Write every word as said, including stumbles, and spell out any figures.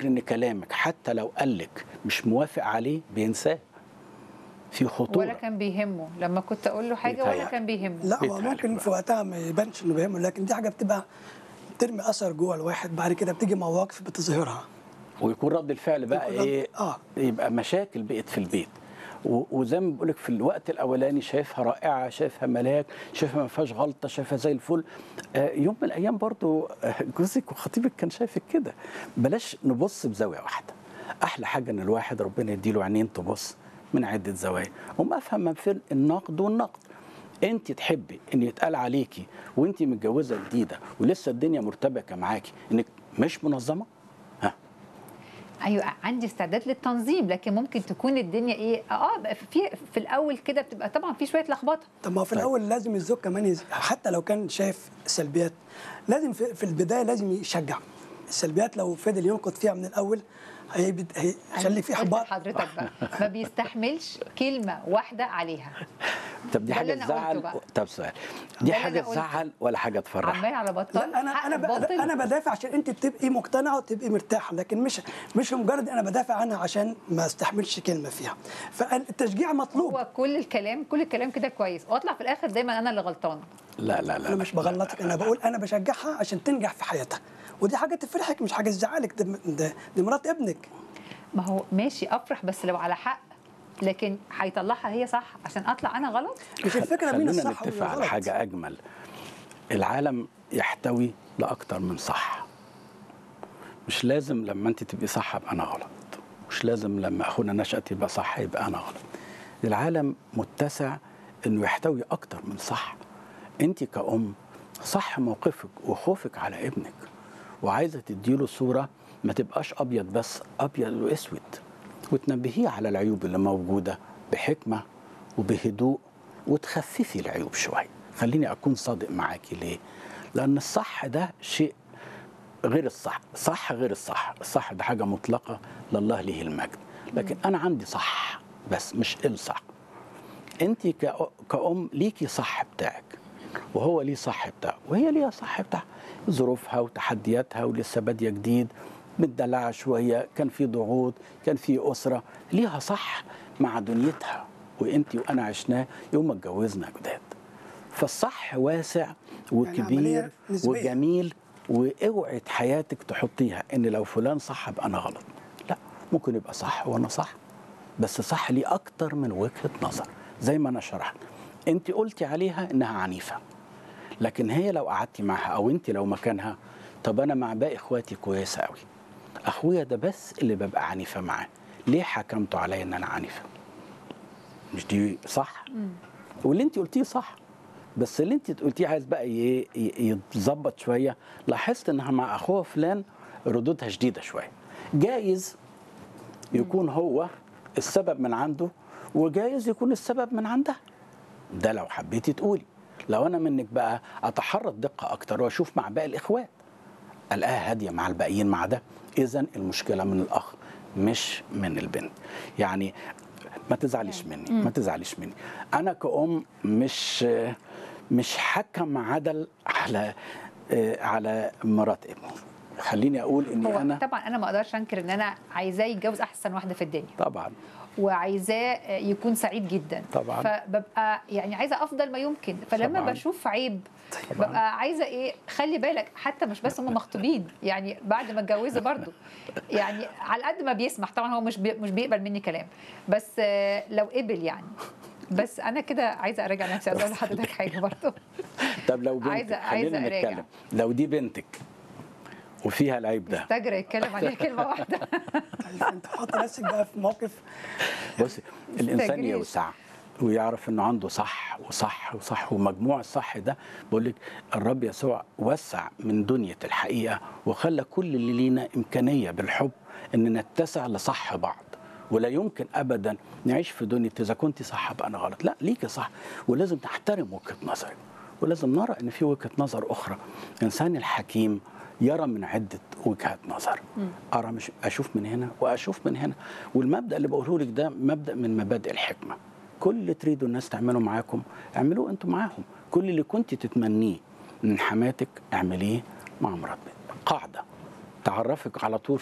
فكر ان كلامك حتى لو قالك مش موافق عليه بينساه. في خطوره. ولا كان بيهمه لما كنت اقول له حاجه ولا كان بيهمه. لا هو ممكن في وقتها ما يبانش انه بيهمه، لكن دي حاجه بتبقى بترمي اثر جوه الواحد، بعد كده بتيجي مواقف بتظهرها ويكون رد الفعل بقى ايه؟ آه. يبقى مشاكل بقت في البيت. وزي ما بقول لك في الوقت الاولاني شايفها رائعه، شايفها ملاك، شايفها ما فيهاش غلطه، شايفها زي الفل. آه يوم من الايام برضو جوزك وخطيبك كان شايفك كده. بلاش نبص بزاويه واحده. احلى حاجه ان الواحد ربنا يديله عينين تبص من عده زوايا، وما افهم ما في النقد والنقد. انت تحبي ان يتقال عليكي وانت متجوزه جديده ولسه الدنيا مرتبكه معاكي انك مش منظمه؟ ها؟ ايوه عندي استعداد للتنظيم، لكن ممكن تكون الدنيا ايه اه في في الاول كده بتبقى طبعا في شويه لخبطه. طب ما هو في الاول لازم الزوج كمان يز... حتى لو كان شايف سلبيات لازم في, في البدايه لازم يشجع. السلبيات لو فضل ينقد فيها من الاول هيبد... هيخلي في احباط. حضرتك بقى ما بيستحملش كلمه واحده عليها. طب دي حاجه تزعل؟ طب سؤال، دي حاجه تزعل ولا حاجه تفرح؟ عمال على بطال. لا انا انا انا بدافع عشان انت تبقي مقتنعه وتبقي مرتاحه، لكن مش مش مجرد انا بدافع عنها عشان ما استحملش كلمه فيها. فالتشجيع مطلوب. هو كل الكلام كل الكلام كده كويس واطلع في الاخر دايما انا اللي غلطانه. لا لا لا انا مش بغلطك، انا بقول انا بشجعها عشان تنجح في حياتها، ودي حاجه تفرحك مش حاجه تزعلك. دي, دي مرات ابنك. ما هو ماشي افرح بس لو على حق، لكن هيطلعها هي صح عشان اطلع انا غلط. مش الفكره مين الصح ولا نتفق على حاجه اجمل. العالم يحتوي لاكتر من صح. مش لازم لما انت تبقي صح ابقى انا غلط، مش لازم لما اخونا نشأت يبقى صح يبقى انا غلط. العالم متسع انه يحتوي اكتر من صح. انت كأم صح موقفك وخوفك على ابنك، وعايزه تديله صوره ما تبقاش ابيض بس، ابيض واسود، وتنبهيه على العيوب اللي موجوده بحكمه وبهدوء، وتخففي العيوب شويه. خليني اكون صادق معاكي. ليه؟ لان الصح ده شيء غير الصح. صح غير الصح. الصح ده حاجه مطلقه لله له المجد، لكن انا عندي صح بس مش الصح. انت كأم ليكي صح بتاعك وهو ليه صح بتاعه وهي ليها صح بتاعها، ظروفها وتحدياتها ولسه باديه جديد، متدلعه شويه، كان في ضغوط، كان في اسره، ليها صح مع دنيتها، وانت وانا عشناه يوم ما اتجوزنا جداد. فالصح واسع وكبير يعني وجميل، واوعي حياتك تحطيها ان لو فلان صح ابقى انا غلط. لا، ممكن يبقى صح وانا صح، بس صح ليه اكتر من وجهه نظر. زي ما انا شرحت، انت قلتي عليها انها عنيفه، لكن هي لو قعدتي معها او انت لو مكانها، طب انا مع باقي اخواتي كويسه قوي، اخويا ده بس اللي ببقى عنيفه معاه، ليه حكمتوا عليا ان انا عنيفه؟ مش دي صح؟ مم. واللي انت قلتيه صح، بس اللي انت قلتيه عايز بقى يتظبط شويه. لاحظت انها مع اخوها فلان ردودها شديده شويه. جايز يكون هو السبب من عنده، وجايز يكون السبب من عندها. ده لو حبيتي تقولي. لو انا منك بقى اتحرى الدقه اكتر واشوف مع باقي الاخوات الاقيها هاديه مع الباقيين مع ده، اذا المشكله من الاخ مش من البنت. يعني ما تزعليش مني، ما تزعليش مني. انا كأم مش مش حكم عدل على على مرات ابني. خليني اقول اني هو انا طبعا انا ما اقدرش انكر ان انا عايزاه يتجوز احسن واحده في الدنيا طبعا، وعايزاه يكون سعيد جدا طبعا، فببقى يعني عايزه افضل ما يمكن. فلما طبعًا. بشوف عيب طبعًا. ببقى عايزه ايه، خلي بالك حتى مش بس هم مخطوبين، يعني بعد ما اتجوزوا برضو، يعني على قد ما بيسمح. طبعا هو مش بي مش بيقبل مني كلام، بس لو قبل يعني. بس انا كده عايزه اراجع نفسي. اقول لحضرتك حاجه برضو. طب لو بنتك، عايزه عايزه عايزه نتكلم، لو دي بنتك وفيها العيب ده، استجرى يتكلم عليها كلمه واحده. انت حاطط نفسك بقى في موقف. بصي، الانسان يوسع ويعرف انه عنده صح وصح وصح، ومجموع الصح ده بقول لك الرب يسوع وسع من دنيا الحقيقه وخلى كل اللي لينا امكانيه بالحب ان نتسع لصح بعض. ولا يمكن ابدا نعيش في دنيا اذا كنت صح ابقى انا غلط. لا، ليكي صح، ولازم نحترم وجهه نظرك، ولازم نرى ان في وجهه نظر اخرى. الانسان الحكيم يرى من عده وجهات نظر. ارى مش اشوف من هنا واشوف من هنا. والمبدا اللي بقوله لك ده مبدا من مبادئ الحكمه. كل اللي تريدوا الناس تعملوا معاكم اعملوه انتم معاهم. كل اللي كنت تتمنيه من حماتك اعمليه مع مراتك. قاعده تعرفك على طول